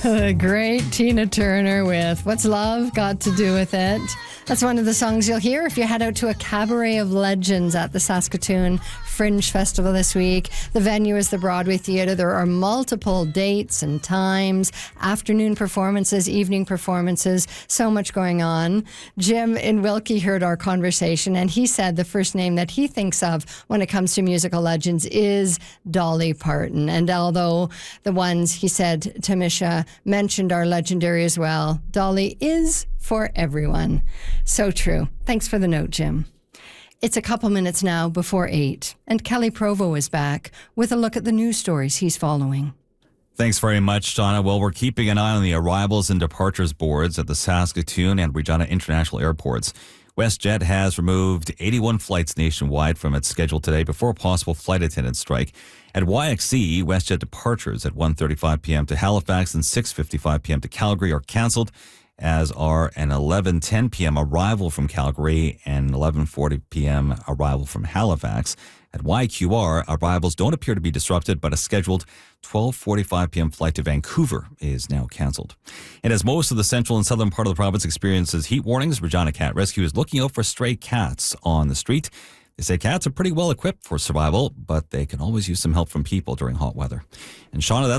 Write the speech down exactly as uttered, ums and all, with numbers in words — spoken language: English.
The great Tina Turner with What's Love Got to Do with It? That's one of the songs you'll hear if you head out to a cabaret of legends at the Saskatoon Fringe Festival this week. The venue is the Broadway Theatre. There are multiple dates and times, afternoon performances, evening performances, so much going on. Jim in Wilkie heard our conversation, and he said the first name that he thinks of when it comes to musical legends is Dolly Parton. And although the ones he said Tamisha mentioned are legendary as well, Dolly is for everyone. So true. Thanks for the note, Jim. It's a couple minutes now before eight, and Kelly Provo is back with a look at the news stories he's following. Thanks very much, Donna. Well, we're keeping an eye on the arrivals and departures boards at the Saskatoon and Regina International Airports. WestJet has removed eighty-one flights nationwide from its schedule today before a possible flight attendant strike. At Y X C, WestJet departures at one thirty-five p.m. to Halifax and six fifty-five p.m. to Calgary are canceled, as are an eleven ten p.m. arrival from Calgary and eleven forty p.m. arrival from Halifax. At Y Q R, arrivals don't appear to be disrupted, but a scheduled twelve forty-five p.m. flight to Vancouver is now canceled. And as most of the central and southern part of the province experiences heat warnings, Regina Cat Rescue is looking out for stray cats on the street. They say cats are pretty well equipped for survival, but they can always use some help from people during hot weather. And Shauna, that's